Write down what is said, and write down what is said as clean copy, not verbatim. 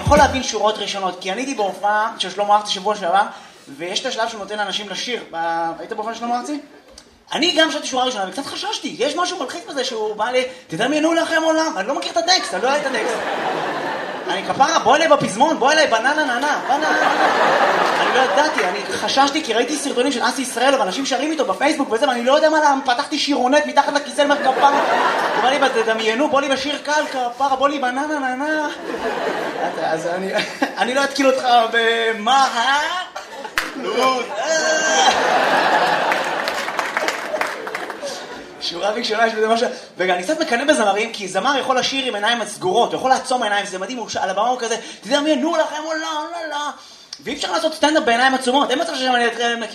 יכול להבין שורות ראשונות, כי אני הייתי בהופעה של שלמה ארצי שבוע שעבר, ויש את השלב שהוא נותן לאנשים לשיר. היית בהופעה של שלמה ארצי? אני גם שרתי שורה ראשונה, וקצת חששתי, יש משהו מלחיץ בזה שהוא בא לי, תדמיינו לכם עולם, אני לא מכיר את הטקסט, אני לא יודע את הטקסט. אני כפרה, בוא אליי בפזמון, בוא אליי בננה ננה, אני לא ידעתי, אני חששתי כי ראיתי סרטונים של אסי ישראל, ואנשים שרים איתו בפייסבוק וזה, ואני לא יודע מה למה, פתחתי שירונט מתחת לכיסא למר כפרה, הוא בא לי תדמיינו, בוא לי בשיר קל כפרה, בוא לי בננה ננה. אז אני לא אתקיל אותך במה, שורה ראשונה של משהו, ואני קצת מקנא בזמרים, כי זמר יכול לשיר עם עיניים סגורות, הוא יכול לעצום עיניים, זה מדהים, הוא על הבמה הוא כזה, תדמיינו לכם עולם, לא, לא, ואי אפשר לעשות סטנדאפ בעיניים עצומות, אין מצב שאני אתחיל